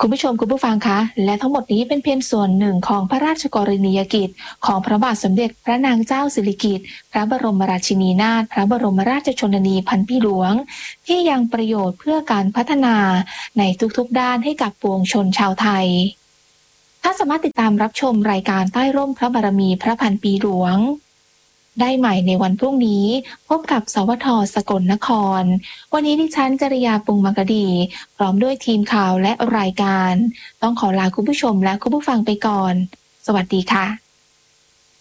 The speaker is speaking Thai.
คุณผู้ชมคุณผู้ฟังคะและทั้งหมดนี้เป็นเพียงส่วนหนึ่งของพระราชกรณียกิจของพระบาทสมเด็จพระนางเจ้าสิริกิติ์พระบรมราชินีนาถพระบรมราชชนนีพันปีหลวงที่ยังประโยชน์เพื่อการพัฒนาในทุกๆด้านให้กับปวงชนชาวไทยท่านสามารถติดตามรับชมรายการใต้ร่มพระบารมีพระพันปีหลวงได้ใหม่ในวันพรุ่งนี้พบกับสวท.สกลนครวันนี้ดิฉันจริยาปุงมังกดีพร้อมด้วยทีมข่าวและรายการต้องขอลาคุณผู้ชมและคุณผู้ฟังไปก่อนสวัสดีค่ะ